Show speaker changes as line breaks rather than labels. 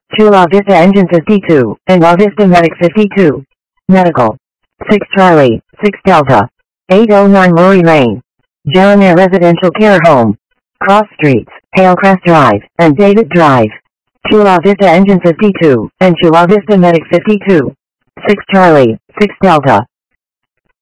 Chula Vista Engine 52, and La Vista Medic 52. Medical. 6 Charlie, 6 Delta. 809 Murray Lane. Jeremiah Residential Care Home. Cross Streets, Halecrest Drive, and David Drive. Chula Vista Engine 52, and Chula Vista Medic 52. 6 Charlie, 6 Delta.